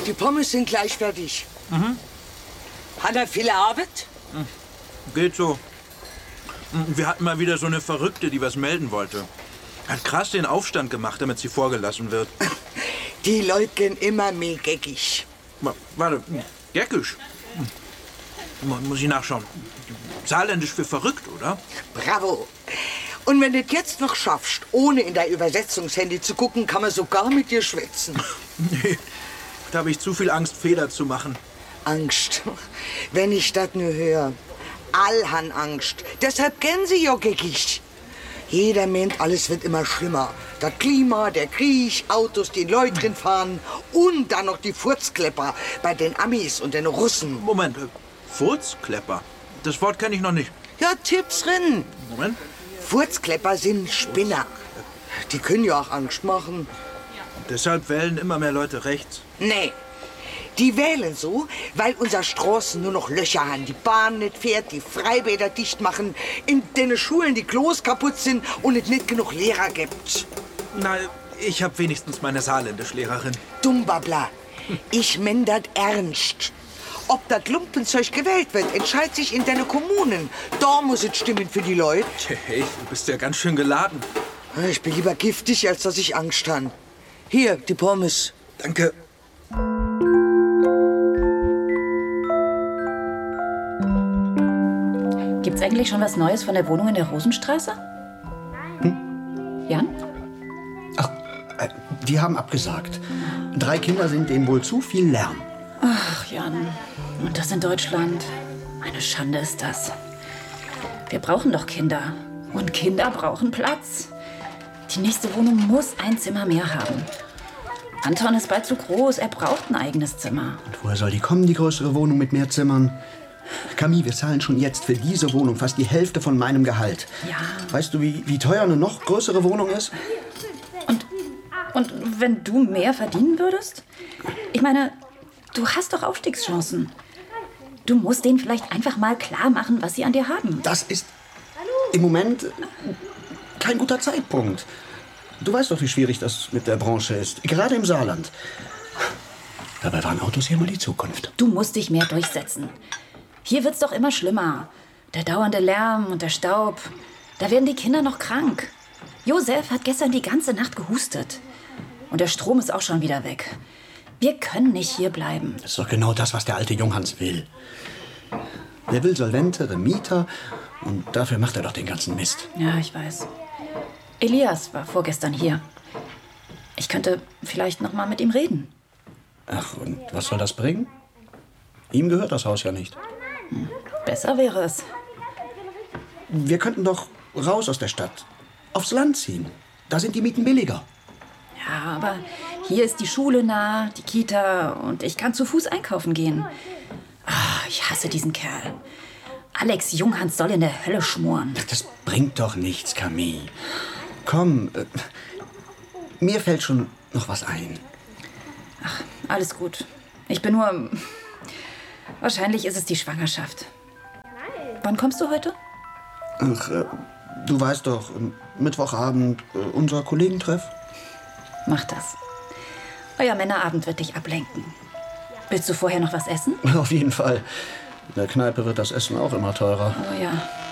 Die Pommes sind gleich fertig. Hat er viel Arbeit? Geht so. Wir hatten mal wieder so eine Verrückte, die was melden wollte. Hat krass den Aufstand gemacht, damit sie vorgelassen wird. Die Leute gehen immer mehr geckig. Warte, geckisch? Muss ich nachschauen. Saarländisch für verrückt, oder? Bravo. Und wenn du es jetzt noch schaffst, ohne in dein Übersetzungshandy zu gucken, kann man sogar mit dir schwätzen. Nee, da habe ich zu viel Angst, Fehler zu machen. Angst. Wenn ich das nur höre. All han Angst. Deshalb gehen sie ja geckig. Jeder meint, alles wird immer schlimmer. Das Klima, der Krieg, Autos, die Leute drin fahren und dann noch die Furzklepper bei den Amis und den Russen. Moment, Furzklepper? Das Wort kenne ich noch nicht. Ja, Tipps drin. Moment. Furzklepper sind Spinner. Die können ja auch Angst machen. Deshalb wählen immer mehr Leute rechts. Nee. Die wählen so, weil unser Straßen nur noch Löcher haben, die Bahn nicht fährt, die Freibäder dicht machen, in den Schulen die Klos kaputt sind und es nicht genug Lehrer gibt. Na, ich habe wenigstens meine Saarländischlehrerin. Dummbabla. Ich mein das ernst. Ob das Lumpenzeug gewählt wird, entscheidet sich in deine Kommunen. Da muss es stimmen für die Leute. Hey, du bist ja ganz schön geladen. Ich bin lieber giftig, als dass ich Angst habe. Hier, die Pommes. Danke. Gibt's eigentlich schon was Neues von der Wohnung in der Rosenstraße? Jan? Ach, die haben abgesagt. 3 Kinder sind denen wohl zu viel Lärm. Ach, Jan. Und das in Deutschland. Eine Schande ist das. Wir brauchen doch Kinder. Und Kinder brauchen Platz. Die nächste Wohnung muss ein Zimmer mehr haben. Anton ist bald zu groß. Er braucht ein eigenes Zimmer. Und woher soll die kommen, die größere Wohnung mit mehr Zimmern? Camille, wir zahlen schon jetzt für diese Wohnung fast die Hälfte von meinem Gehalt. Ja. Weißt du, wie teuer eine noch größere Wohnung ist? Und wenn du mehr verdienen würdest? Ich meine, du hast doch Aufstiegschancen. Du musst denen vielleicht einfach mal klar machen, was sie an dir haben. Das ist im Moment kein guter Zeitpunkt. Du weißt doch, wie schwierig das mit der Branche ist. Gerade im Saarland. Dabei waren Autos hier mal die Zukunft. Du musst dich mehr durchsetzen. Hier wird's doch immer schlimmer. Der dauernde Lärm und der Staub. Da werden die Kinder noch krank. Josef hat gestern die ganze Nacht gehustet. Und der Strom ist auch schon wieder weg. Wir können nicht hier bleiben. Das ist doch genau das, was der alte Junghans will. Der will solventere Mieter und dafür macht er doch den ganzen Mist. Ja, ich weiß. Elias war vorgestern hier. Ich könnte vielleicht noch mal mit ihm reden. Ach, und was soll das bringen? Ihm gehört das Haus ja nicht. Besser wäre es. Wir könnten doch raus aus der Stadt. Aufs Land ziehen. Da sind die Mieten billiger. Ja, aber hier ist die Schule nah, die Kita und ich kann zu Fuß einkaufen gehen. Ich hasse diesen Kerl. Alex Junghans soll in der Hölle schmoren. Das bringt doch nichts, Camille. Komm, mir fällt schon noch was ein. Ach, alles gut. Ich bin nur... Wahrscheinlich ist es die Schwangerschaft. Wann kommst du heute? Ach, du weißt doch, Mittwochabend unser Kollegentreff. Mach das. Euer Männerabend wird dich ablenken. Willst du vorher noch was essen? Auf jeden Fall. In der Kneipe wird das Essen auch immer teurer. Oh ja.